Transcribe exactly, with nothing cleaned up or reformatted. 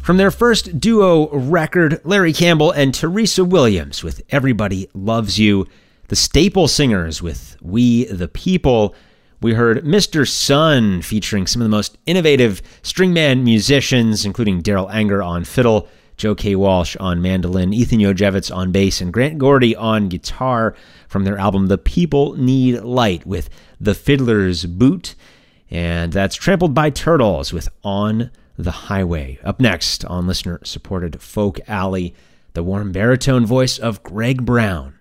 From their first duo record, Larry Campbell and Teresa Williams with Everybody Loves You, the Staple Singers with We the People, we heard Mister Sun featuring some of the most innovative stringman musicians, including Daryl Anger on fiddle, Joe K. Walsh on mandolin, Ethan Yojevitz on bass, and Grant Gordy on guitar from their album The People Need Light with The Fiddler's Boot. And that's Trampled by Turtles with On the Highway. Up next on listener-supported Folk Alley, the warm baritone voice of Greg Brown.